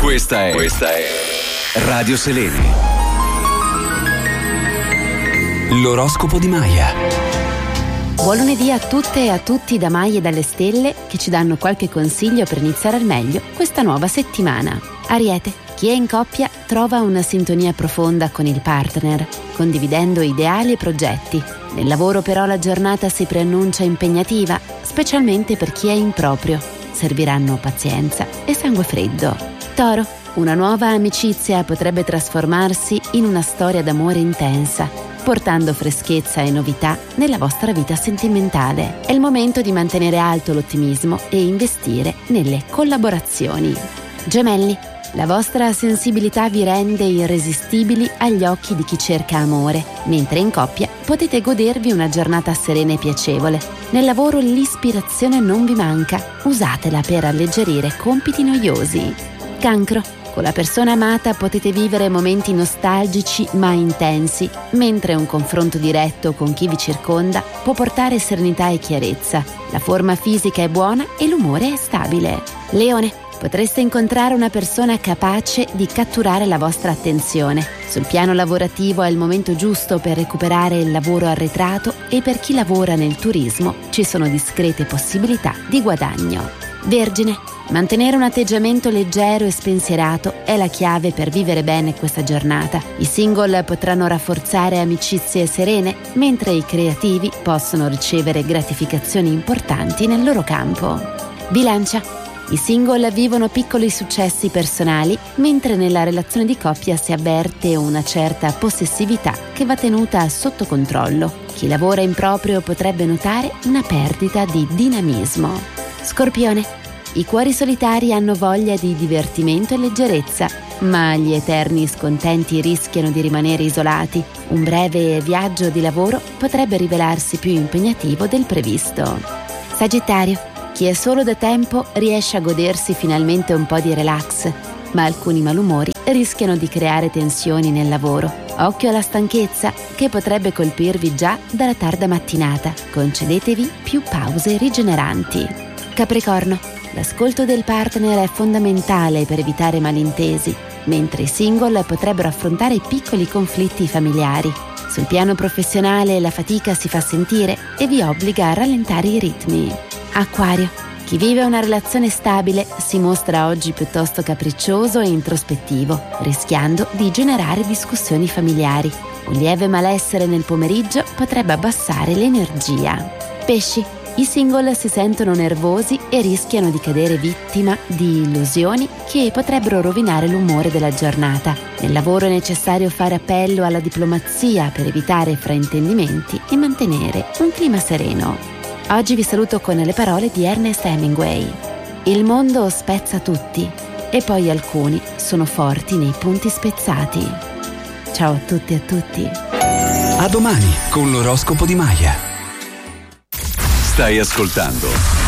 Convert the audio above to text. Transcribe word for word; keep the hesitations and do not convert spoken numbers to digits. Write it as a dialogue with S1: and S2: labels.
S1: Questa è Questa è Radio Selene. L'oroscopo di Maya.
S2: Buon lunedì a tutte e a tutti da Maya e dalle stelle, che ci danno qualche consiglio per iniziare al meglio questa nuova settimana. Ariete, chi è in coppia trova una sintonia profonda con il partner, condividendo ideali e progetti. Nel lavoro però la giornata si preannuncia impegnativa, specialmente per chi è in proprio. Serviranno pazienza e sangue freddo. Toro, una nuova amicizia potrebbe trasformarsi in una storia d'amore intensa, portando freschezza e novità nella vostra vita sentimentale. È il momento di mantenere alto l'ottimismo e investire nelle collaborazioni. Gemelli, la vostra sensibilità vi rende irresistibili agli occhi di chi cerca amore, mentre in coppia potete godervi una giornata serena e piacevole. Nel lavoro l'ispirazione non vi manca, usatela per alleggerire compiti noiosi. Cancro, con la persona amata potete vivere momenti nostalgici ma intensi, mentre un confronto diretto con chi vi circonda può portare serenità e chiarezza. La forma fisica è buona e l'umore è stabile. Leone, potreste incontrare una persona capace di catturare la vostra attenzione. Sul piano lavorativo è il momento giusto per recuperare il lavoro arretrato e per chi lavora nel turismo ci sono discrete possibilità di guadagno. Vergine, mantenere un atteggiamento leggero e spensierato è la chiave per vivere bene questa giornata. I single potranno rafforzare amicizie serene, mentre i creativi possono ricevere gratificazioni importanti nel loro campo. Bilancia, i single vivono piccoli successi personali, mentre nella relazione di coppia si avverte una certa possessività che va tenuta sotto controllo. Chi lavora in proprio potrebbe notare una perdita di dinamismo. Scorpione, i cuori solitari hanno voglia di divertimento e leggerezza, ma gli eterni scontenti rischiano di rimanere isolati. Un breve viaggio di lavoro potrebbe rivelarsi più impegnativo del previsto. Sagittario, chi è solo da tempo riesce a godersi finalmente un po' di relax, ma alcuni malumori rischiano di creare tensioni nel lavoro. Occhio alla stanchezza, che potrebbe colpirvi già dalla tarda mattinata. Concedetevi più pause rigeneranti. Capricorno, l'ascolto del partner è fondamentale per evitare malintesi, mentre i single potrebbero affrontare piccoli conflitti familiari. Sul piano professionale la fatica si fa sentire e vi obbliga a rallentare i ritmi. Acquario, chi vive una relazione stabile si mostra oggi piuttosto capriccioso e introspettivo, rischiando di generare discussioni familiari. Un lieve malessere nel pomeriggio potrebbe abbassare l'energia. Pesci, i single si sentono nervosi e rischiano di cadere vittima di illusioni che potrebbero rovinare l'umore della giornata. Nel lavoro è necessario fare appello alla diplomazia per evitare fraintendimenti e mantenere un clima sereno. Oggi vi saluto con le parole di Ernest Hemingway. Il mondo spezza tutti e poi alcuni sono forti nei punti spezzati. Ciao a tutti e a tutti.
S1: A domani con l'oroscopo di Maya. Stai ascoltando